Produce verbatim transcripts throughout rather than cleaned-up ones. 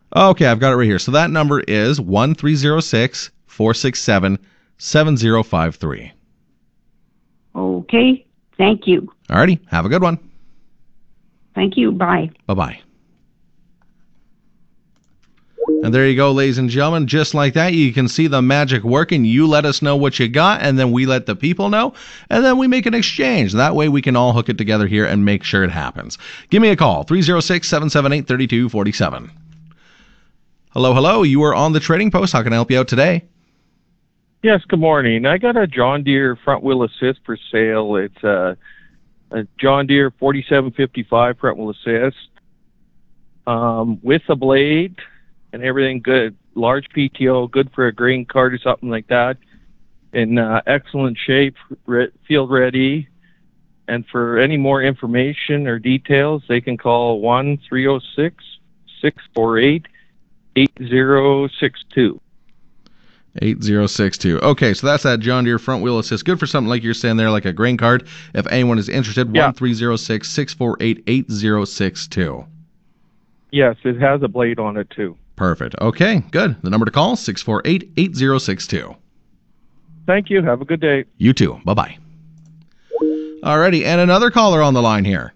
Okay, I've got it right here. So that number is one three zero six, four six seven, seven zero five three. Okay, thank you. Alrighty, have a good one. Thank you, bye. Bye-bye. And there you go, ladies and gentlemen. Just like that, you can see the magic working. You let us know what you got, and then we let the people know, and then we make an exchange. That way we can all hook it together here and make sure it happens. Give me a call, three oh six, seven seven eight, three two four seven. Hello, hello. You are on the Trading Post. How can I help you out today? Yes, good morning. I got a John Deere front wheel assist for sale. It's a, a John Deere forty-seven fifty-five front wheel assist um, with a blade and everything good. Large P T O, good for a grain cart or something like that. In uh, excellent shape, re- field ready. And for any more information or details, they can call one three oh six, six four eight, eight oh six two. eight oh six two. Okay, so that's that John Deere front wheel assist. Good for something like you're saying there, like a grain cart. If anyone is interested, Yeah. one three oh six, six four eight, eight oh six two. Yes, it has a blade on it too. Perfect. Okay, good. The number to call, six four eight, eight oh six two. Thank you. Have a good day. You too. Bye-bye. Alrighty, and another caller on the line here.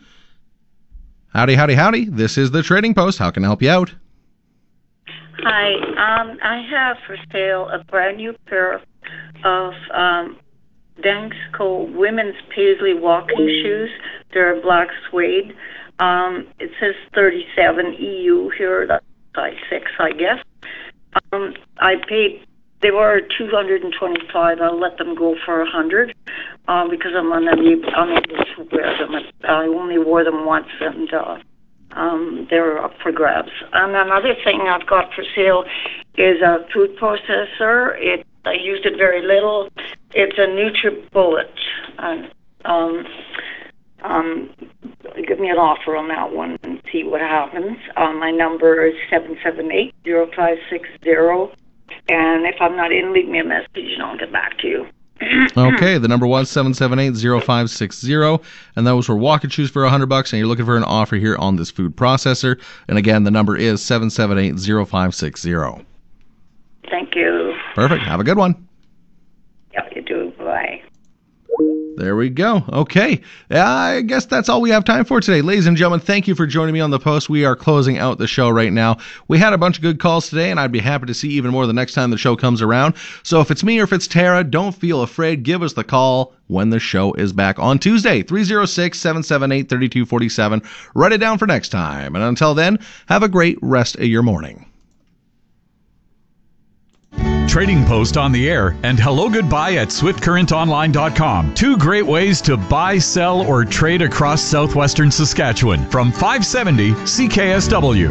Howdy, howdy, howdy. This is the Trading Post. How can I help you out? Hi, um, I have for sale a brand new pair of um, Dansko women's Paisley walking shoes. They're black suede. Um, it says thirty-seven E U here, that's size six, I guess. Um, I paid, they were two hundred twenty-five. I'll let them go for one hundred um, because I'm unable, unable to wear them. I only wore them once, and uh, Um, they're up for grabs. And another thing I've got for sale is a food processor. It I used it very little. It's a NutriBullet. And, um, um, give me an offer on that one and see what happens. Um, my number is seven seven eight, zero five six zero. And if I'm not in, leave me a message and I'll get back to you. Okay, the number was seven seven eight, zero five six zero, and those were walking shoes for one hundred bucks, and you're looking for an offer here on this food processor. And again, the number is seven seven eight, zero five six zero. Thank you. Perfect. Have a good one. Yeah, you do. Bye. There we go. Okay. I guess that's all we have time for today. Ladies and gentlemen, thank you for joining me on the post. We are closing out the show right now. We had a bunch of good calls today, and I'd be happy to see even more the next time the show comes around. So if it's me or if it's Tara, don't feel afraid. Give us the call when the show is back on Tuesday, three oh six, seven seven eight, three two four seven. Write it down for next time. And until then, have a great rest of your morning. Trading Post on the air and hello goodbye at swift current online dot com. Two great ways to buy, sell, or trade across southwestern Saskatchewan from five seventy C K S W.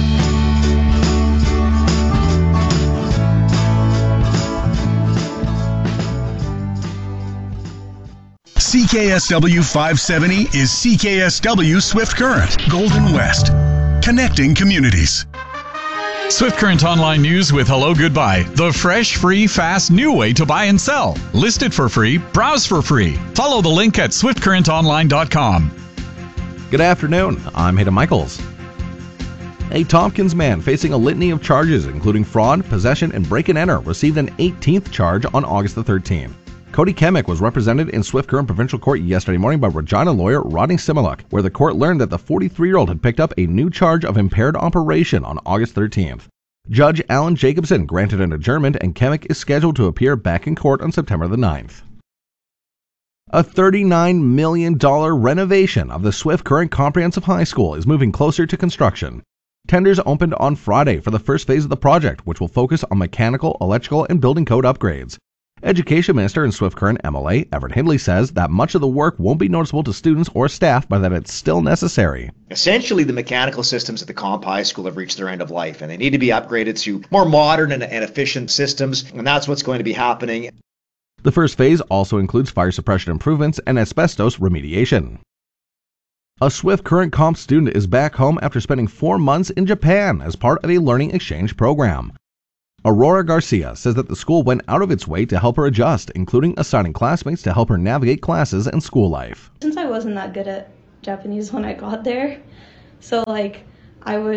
C K S W five seventy is C K S W Swift Current, Golden West, connecting communities. Swift Current Online News with Hello Goodbye, the fresh, free, fast, new way to buy and sell. List it for free, browse for free. Follow the link at swift current online dot com. Good afternoon. I'm Hayden Michaels. A Tompkins man facing a litany of charges, including fraud, possession, and break-and-enter, received an eighteenth charge on August the thirteenth. Cody Kemick was represented in Swift Current Provincial Court yesterday morning by Regina lawyer Rodney Similuk, where the court learned that the forty-three-year-old had picked up a new charge of impaired operation on August thirteenth. Judge Alan Jacobson granted an adjournment, and Kemick is scheduled to appear back in court on September the ninth. A thirty-nine million dollars renovation of the Swift Current Comprehensive High School is moving closer to construction. Tenders opened on Friday for the first phase of the project, which will focus on mechanical, electrical, and building code upgrades. Education Minister and Swift Current M L A Everett Hindley says that much of the work won't be noticeable to students or staff, but that it's still necessary. Essentially, the mechanical systems at the Comp High School have reached their end of life, and they need to be upgraded to more modern and, and efficient systems, and that's what's going to be happening. The first phase also includes fire suppression improvements and asbestos remediation. A Swift Current Comp student is back home after spending four months in Japan as part of a learning exchange program. Aurora Garcia says that the school went out of its way to help her adjust, including assigning classmates to help her navigate classes and school life. Since I wasn't that good at Japanese when I got there, so like I would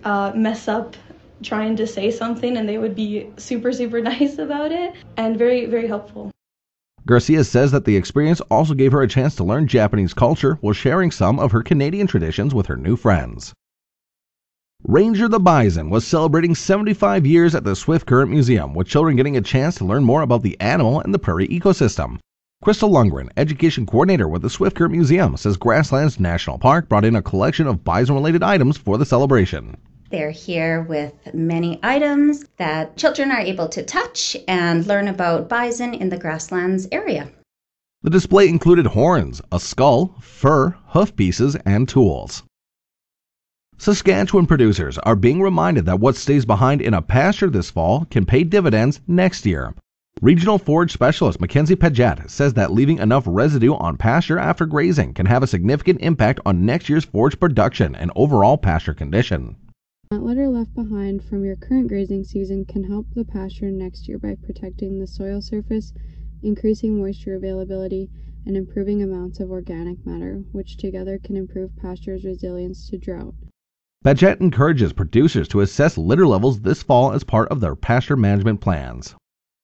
uh, mess up trying to say something, and they would be super, super nice about it and very, very helpful. Garcia says that the experience also gave her a chance to learn Japanese culture while sharing some of her Canadian traditions with her new friends. Ranger the Bison was celebrating seventy-five years at the Swift Current Museum, with children getting a chance to learn more about the animal and the prairie ecosystem. Crystal Lundgren, education coordinator with the Swift Current Museum, says Grasslands National Park brought in a collection of bison-related items for the celebration. They're here with many items that children are able to touch and learn about bison in the Grasslands area. The display included horns, a skull, fur, hoof pieces, and tools. Saskatchewan producers are being reminded that what stays behind in a pasture this fall can pay dividends next year. Regional forage specialist Mackenzie Paget says that leaving enough residue on pasture after grazing can have a significant impact on next year's forage production and overall pasture condition. That litter left behind from your current grazing season can help the pasture next year by protecting the soil surface, increasing moisture availability, and improving amounts of organic matter, which together can improve pasture's resilience to drought. Paget encourages producers to assess litter levels this fall as part of their pasture management plans.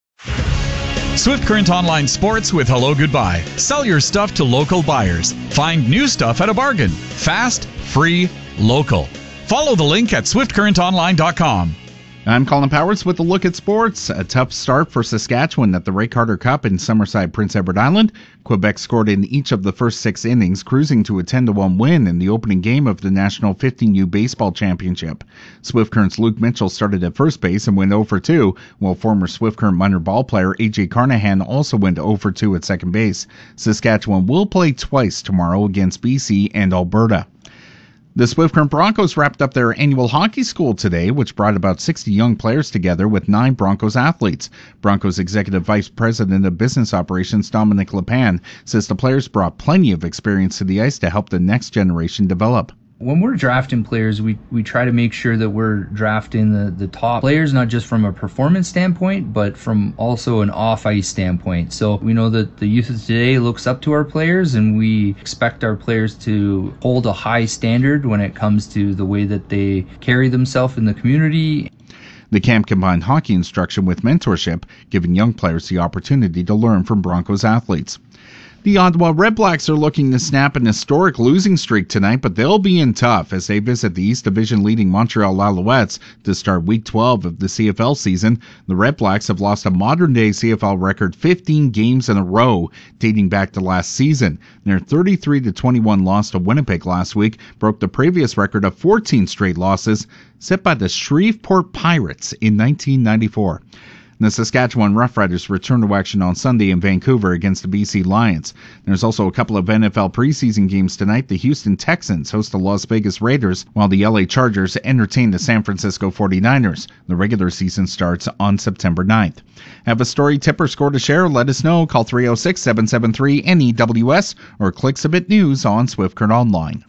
Swift Current Online Sports with Hello Goodbye. Sell your stuff to local buyers. Find new stuff at a bargain. Fast, free, local. Follow the link at swift current online dot com. I'm Colin Powers with a look at sports. A tough start for Saskatchewan at the Ray Carter Cup in Summerside, Prince Edward Island. Quebec scored in each of the first six innings, cruising to a ten to one win in the opening game of the National fifteen U Baseball Championship. Swift Current's Luke Mitchell started at first base and went oh for two, while former Swift Current minor ball player A J Carnahan also went oh for two at second base. Saskatchewan will play twice tomorrow against B C and Alberta. The Swift Current Broncos wrapped up their annual hockey school today, which brought about sixty young players together with nine Broncos athletes. Broncos Executive Vice President of Business Operations Dominic Lepan says the players brought plenty of experience to the ice to help the next generation develop. When we're drafting players, we, we try to make sure that we're drafting the, the top players, not just from a performance standpoint, but from also an off-ice standpoint. So we know that the youth of today looks up to our players, and we expect our players to hold a high standard when it comes to the way that they carry themselves in the community. The camp combined hockey instruction with mentorship, giving young players the opportunity to learn from Broncos athletes. The Ottawa Redblacks are looking to snap an historic losing streak tonight, but they'll be in tough as they visit the East Division leading Montreal Alouettes to start Week twelve of the C F L season. The Redblacks have lost a modern-day C F L record fifteen games in a row, dating back to last season. Their thirty-three to twenty-one loss to Winnipeg last week broke the previous record of fourteen straight losses set by the Shreveport Pirates in nineteen ninety-four. The Saskatchewan Roughriders return to action on Sunday in Vancouver against the B C Lions. There's also a couple of N F L preseason games tonight. The Houston Texans host the Las Vegas Raiders, while the L A Chargers entertain the San Francisco forty-niners. The regular season starts on September ninth. Have a story, tip, or score to share? Let us know. Call three oh six, seven seven three, N E W S or click Submit News on Swift Current Online.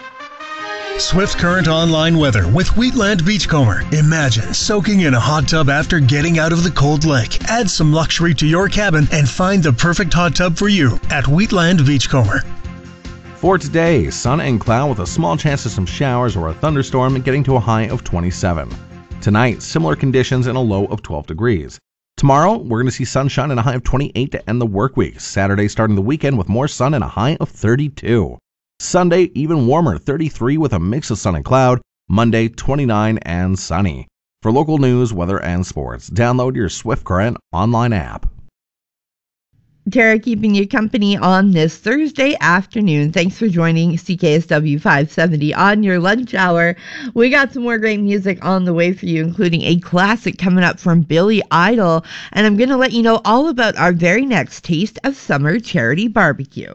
Swift Current Online weather with Wheatland Beachcomber. Imagine soaking in a hot tub after getting out of the cold lake. Add some luxury to your cabin and find the perfect hot tub for you at Wheatland Beachcomber. For today, sun and cloud with a small chance of some showers or a thunderstorm and getting to a high of twenty-seven. Tonight, similar conditions and a low of twelve degrees. Tomorrow, we're going to see sunshine and a high of twenty-eight to end the work week. Saturday starting the weekend with more sun and a high of thirty-two. Sunday, even warmer, thirty-three with a mix of sun and cloud. Monday, twenty-nine and sunny. For local news, weather, and sports, download your Swift Current online app. Tara keeping you company on this Thursday afternoon. Thanks for joining C K S W five seventy on your lunch hour. We got some more great music on the way for you, including a classic coming up from Billy Idol. And I'm going to let you know all about our very next Taste of Summer charity barbecue.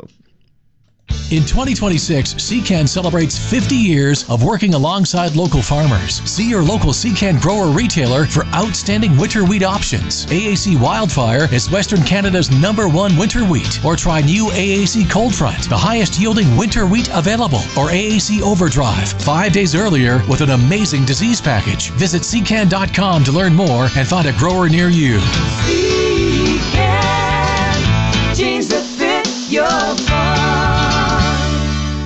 In twenty twenty-six, C C A N celebrates fifty years of working alongside local farmers. See your local C C A N grower retailer for outstanding winter wheat options. A A C Wildfire is Western Canada's number one winter wheat. Or try new A A C Cold Front, the highest yielding winter wheat available. Or A A C Overdrive, five days earlier with an amazing disease package. Visit C C A N dot com to learn more and find a grower near you. C C A N, jeans that fit your farm.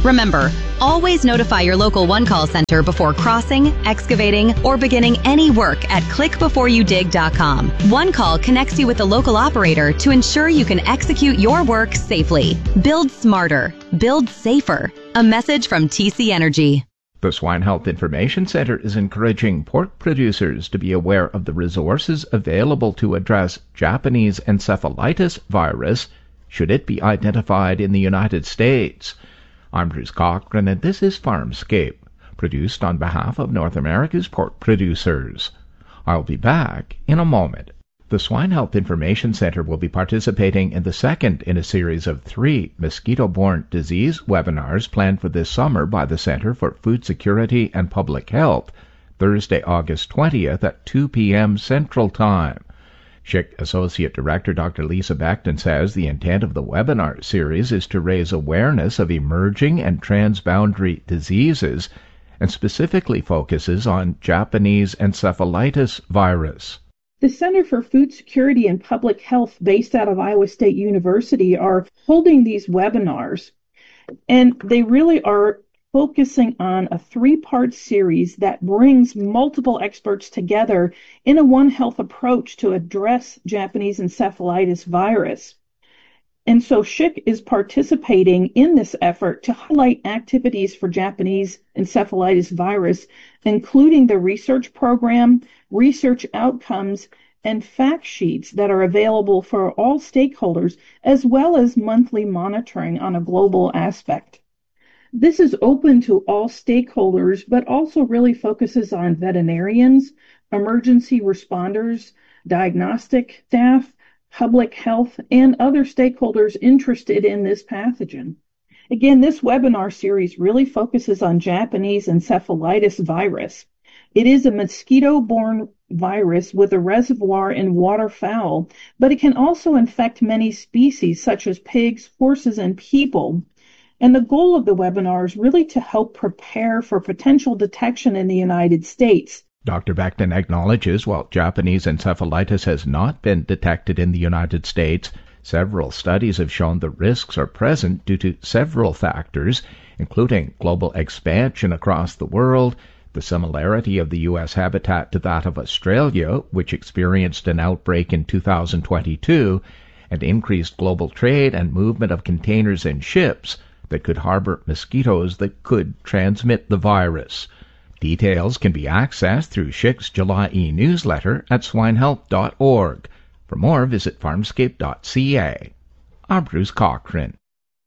Remember, always notify your local One Call Center before crossing, excavating, or beginning any work at click before you dig dot com. One Call connects you with the local operator to ensure you can execute your work safely. Build smarter. Build safer. A message from T C Energy. The Swine Health Information Center is encouraging pork producers to be aware of the resources available to address Japanese encephalitis virus should it be identified in the United States. I'm Bruce Cochran, and this is Farmscape, produced on behalf of North America's pork producers. I'll be back in a moment. The Swine Health Information Center will be participating in the second in a series of three mosquito-borne disease webinars planned for this summer by the Center for Food Security and Public Health, Thursday, August twentieth at two p.m. Central Time. S H I C Associate Director Doctor Lisa Beckton says the intent of the webinar series is to raise awareness of emerging and transboundary diseases and specifically focuses on Japanese encephalitis virus. The Center for Food Security and Public Health, based out of Iowa State University, are holding these webinars, and they really are focusing on a three-part series that brings multiple experts together in a One Health approach to address Japanese encephalitis virus. And so S H I C is participating in this effort to highlight activities for Japanese encephalitis virus, including the research program, research outcomes, and fact sheets that are available for all stakeholders, as well as monthly monitoring on a global aspect. This is open to all stakeholders, but also really focuses on veterinarians, emergency responders, diagnostic staff, public health, and other stakeholders interested in this pathogen. Again, this webinar series really focuses on Japanese encephalitis virus. It is a mosquito-borne virus with a reservoir in waterfowl, but it can also infect many species such as pigs, horses, and people. And the goal of the webinar is really to help prepare for potential detection in the United States. Doctor Beckton acknowledges while Japanese encephalitis has not been detected in the United States, several studies have shown the risks are present due to several factors, including global expansion across the world, the similarity of the U S habitat to that of Australia, which experienced an outbreak in two thousand twenty-two, and increased global trade and movement of containers and ships that could harbor mosquitoes that could transmit the virus. Details can be accessed through S H I C's July e-newsletter at swine health dot org. For more, visit farmscape dot c a. I'm Bruce Cochran.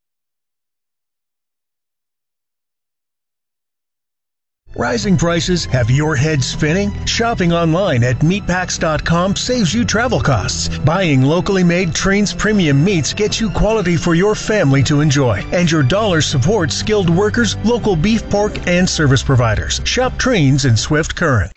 Rising prices have your head spinning? Shopping online at meatpacks dot com saves you travel costs. Buying locally made Trains premium meats gets you quality for your family to enjoy. And your dollar supports skilled workers, local beef, pork, and service providers. Shop Trains in Swift Current.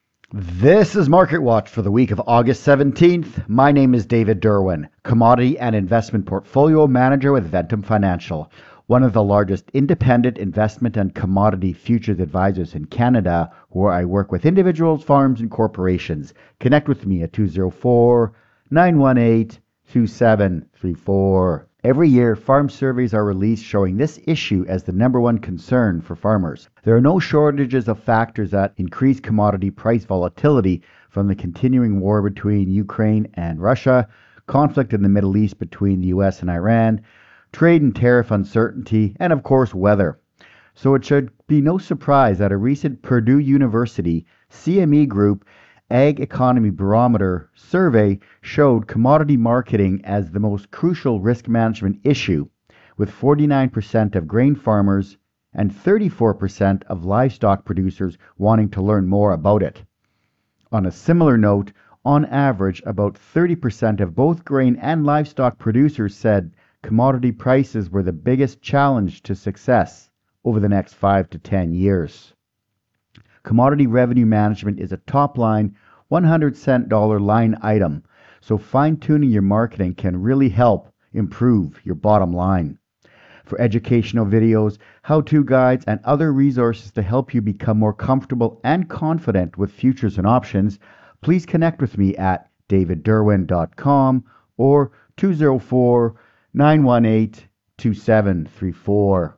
This is Market Watch for the week of August seventeenth. My name is David Derwin, Commodity and Investment Portfolio Manager with Ventum Financial, one of the largest independent investment and commodity futures advisors in Canada, where I work with individuals, farms, and corporations. Connect with me at two oh four, nine one eight, two seven three four. Every year, farm surveys are released showing this issue as the number one concern for farmers. There are no shortages of factors that increase commodity price volatility, from the continuing war between Ukraine and Russia, conflict in the Middle East between the U S and Iran, trade and tariff uncertainty, and of course weather. So it should be no surprise that a recent Purdue University C M E Group Ag Economy Barometer survey showed commodity marketing as the most crucial risk management issue, with forty-nine percent of grain farmers and thirty-four percent of livestock producers wanting to learn more about it. On a similar note, on average, about thirty percent of both grain and livestock producers said commodity prices were the biggest challenge to success over the next five to ten years. Commodity revenue management is a top-line, one hundred cent dollar line item, so fine-tuning your marketing can really help improve your bottom line. For educational videos, how-to guides, and other resources to help you become more comfortable and confident with futures and options, please connect with me at david derwin dot com or two oh four, nine one eight, two seven three four.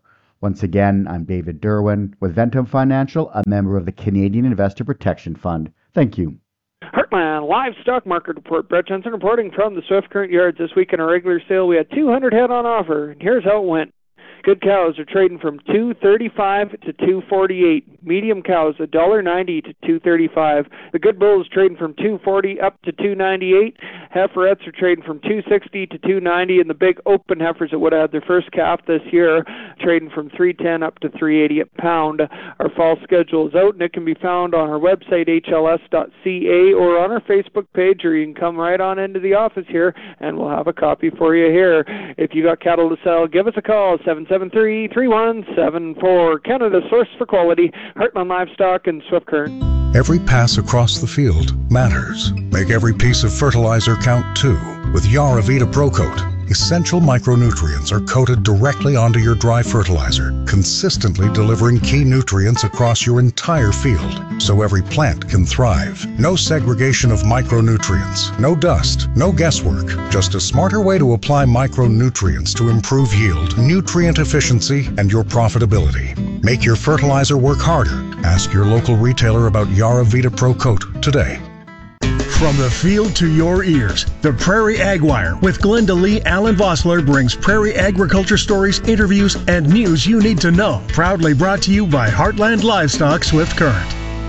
Once again, I'm David Derwin with Ventum Financial, a member of the Canadian Investor Protection Fund. Thank you. Heartland Livestock Market Report. Brett Jensen reporting from the Swift Current Yards. This week in a regular sale, we had two hundred head on offer, and here's how it went. Good cows are trading from two thirty-five to two forty-eight. Medium cows one dollar ninety to two thirty-five. The good bulls trading from two forty up to two ninety-eight. Heiferettes are trading from two sixty to two ninety, and the big open heifers that would have had their first calf this year trading from three ten up to three eighty a pound. Our fall schedule is out, and it can be found on our website h l s dot c a or on our Facebook page, or you can come right on into the office here and we'll have a copy for you here. If you got cattle to sell, give us a call, seven seven three, three one seven four. Canada's source for quality, Heartland Livestock and Swift Current. Every pass across the field matters. Make every piece of fertilizer count too with Yaravita ProCoat. Essential micronutrients are coated directly onto your dry fertilizer, consistently delivering key nutrients across your entire field, so every plant can thrive. No segregation of micronutrients, no dust, no guesswork, just a smarter way to apply micronutrients to improve yield, nutrient efficiency, and your profitability. Make your fertilizer work harder. Ask your local retailer about Yaravita ProCoat today. From the field to your ears, the Prairie Ag Wire with Glenda Lee Allen Vossler brings prairie agriculture stories, interviews, and news you need to know. Proudly brought to you by Heartland Livestock Swift Current.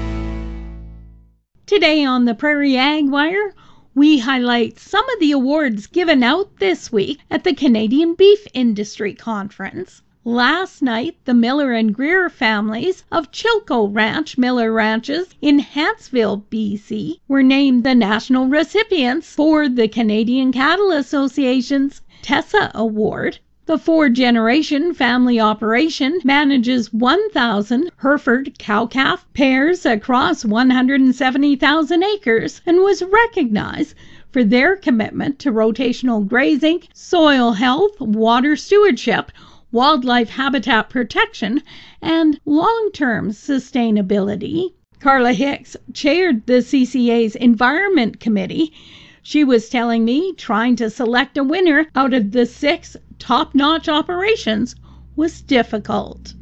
Today on the Prairie Ag Wire, we highlight some of the awards given out this week at the Canadian Beef Industry Conference. Last night, the Miller and Greer families of Chilco Ranch Miller Ranches in Huntsville, B C, were named the national recipients for the Canadian Cattle Association's Tessa Award. The four-generation family operation manages one thousand Hereford cow-calf pairs across one hundred seventy thousand acres and was recognized for their commitment to rotational grazing, soil health, water stewardship, wildlife habitat protection, and long-term sustainability. Carla Hicks chaired the C C A's Environment Committee. She was telling me trying to select a winner out of the six top-notch operations was difficult.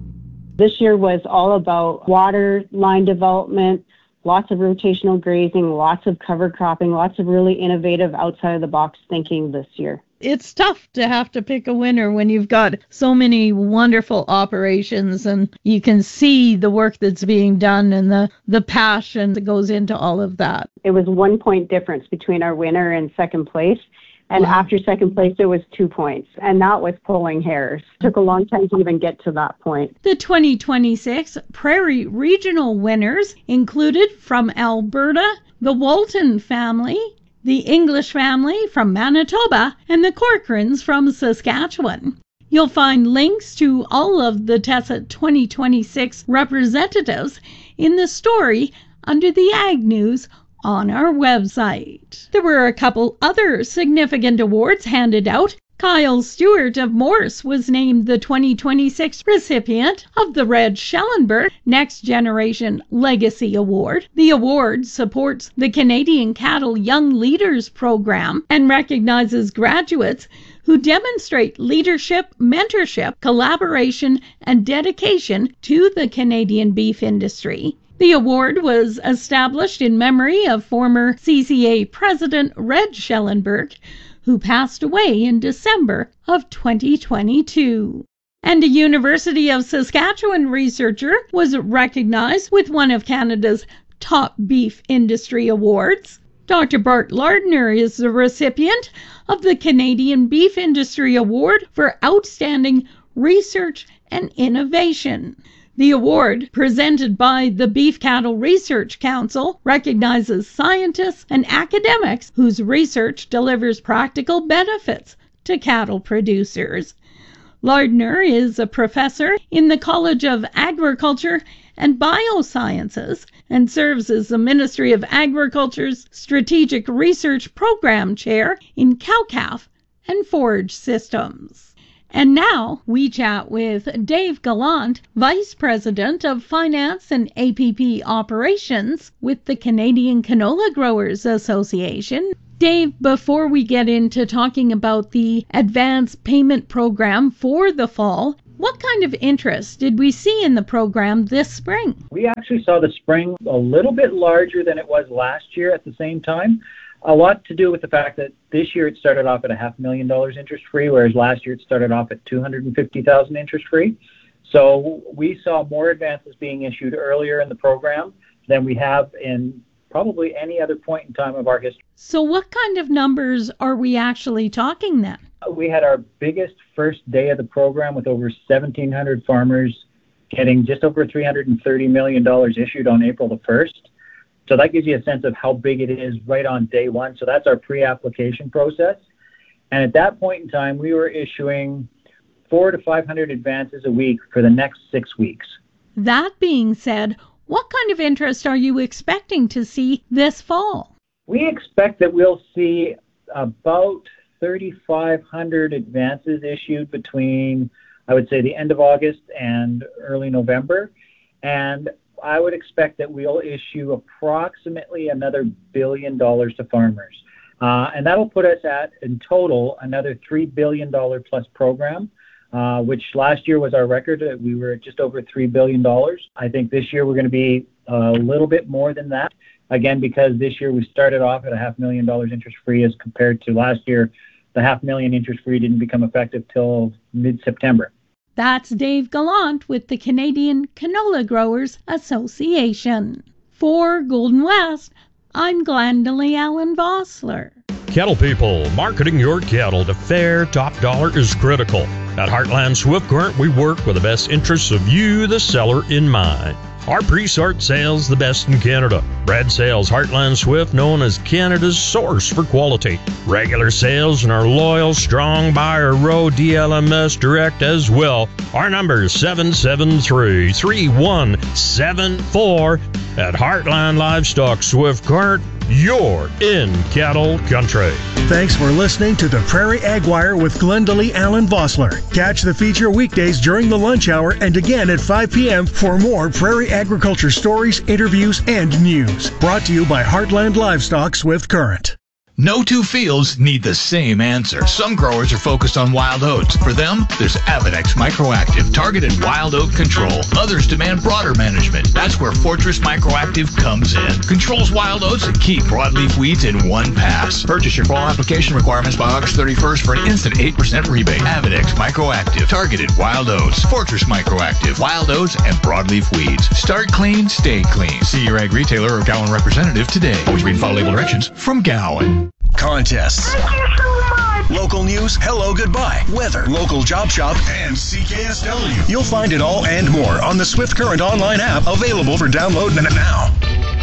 This year was all about water line development, lots of rotational grazing, lots of cover cropping, lots of really innovative outside-of-the-box thinking this year. It's tough to have to pick a winner when you've got so many wonderful operations and you can see the work that's being done and the, the passion that goes into all of that. It was one point difference between our winner and second place. And wow. After second place, it was two points. And that was pulling hairs. It took a long time to even get to that point. The twenty twenty-six Prairie Regional winners included from Alberta, the Walton family, the English family from Manitoba, and the Corcorans from Saskatchewan. You'll find links to all of the Tessa twenty twenty-six representatives in the story under the Ag News on our website. There were a couple other significant awards handed out. Kyle Stewart of Morse was named the twenty twenty-six recipient of the Red Schellenberg Next Generation Legacy Award. The award supports the Canadian Cattle Young Leaders Program and recognizes graduates who demonstrate leadership, mentorship, collaboration, and dedication to the Canadian beef industry. The award was established in memory of former C C A President Red Schellenberg, who passed away in December of twenty twenty-two. And a University of Saskatchewan researcher was recognized with one of Canada's top beef industry awards. Doctor Bart Lardner is the recipient of the Canadian Beef Industry Award for Outstanding Research and Innovation. The award, presented by the Beef Cattle Research Council, recognizes scientists and academics whose research delivers practical benefits to cattle producers. Lardner is a professor in the College of Agriculture and Biosciences and serves as the Ministry of Agriculture's Strategic Research Program Chair in cow-calf and forage systems. And now we chat with Dave Gallant, Vice President of Finance and A P P Operations with the Canadian Canola Growers Association. Dave, before we get into talking about the advance payment program for the fall, What kind of interest did we see in the program this spring? We actually saw the spring a little bit larger than it was last year at the same time. A lot to do with the fact that this year it started off at a half million dollars interest-free, whereas last year it started off at two hundred fifty thousand dollars interest-free. So we saw more advances being issued earlier in the program than we have in probably any other point in time of our history. So what kind of numbers are we actually talking then? We had our biggest first day of the program with over seventeen hundred farmers getting just over three hundred thirty million dollars issued on April the first. So that gives you a sense of how big it is right on day one. So that's our pre-application process. And at that point in time, we were issuing four to five hundred advances a week for the next six weeks. That being said, what kind of interest are you expecting to see this fall? We expect that we'll see about thirty-five hundred advances issued between, I would say, the end of August and early November. And I would expect that we'll issue approximately another billion dollars to farmers. Uh, and that'll put us at, in total, another three billion dollars plus program, uh, which last year was our record. We were at just over three billion dollars. I think this year we're going to be a little bit more than that. Again, because this year we started off at a half million dollars interest-free as compared to last year. The half million interest-free didn't become effective till mid-September. That's Dave Gallant with the Canadian Canola Growers Association. For Golden West, I'm Glendalee Allen Vossler. Cattle people, marketing your cattle to fair top dollar is critical. At Heartland Swift Current, we work with the best interests of you, the seller, in mind. Our pre-sort sales the best in Canada. Bred sales Heartland Swift, known as Canada's source for quality. Regular sales and our loyal, strong buyer row D L M S direct as well. Our number is seven seven three, three one seven four. At Heartland Livestock Swift Current, you're in cattle country. Thanks for listening to the Prairie Ag Wire with Glendalee Allen Vossler. Catch the feature weekdays during the lunch hour and again at five p.m. for more prairie agriculture stories, interviews, and news. Brought to you by Heartland Livestock Swift Current. No two fields need the same answer. Some growers are focused on wild oats. For them, there's Avedex Microactive, targeted wild oat control. Others demand broader management. That's where Fortress Microactive comes in. Controls wild oats and key broadleaf weeds in one pass. Purchase your fall application requirements by August thirty-first for an instant eight percent rebate. Avedex Microactive, targeted wild oats. Fortress Microactive, wild oats and broadleaf weeds. Start clean, stay clean. See your ag retailer or Gowan representative today. Always read and follow label directions from Gowan. Contests. Thank you so much. Local news, hello, goodbye, weather, local job shop, and C K S W. You'll find it all and more on the Swift Current online app, available for download now.